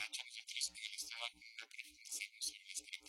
hecho nosotros en el estado de profundización sobre la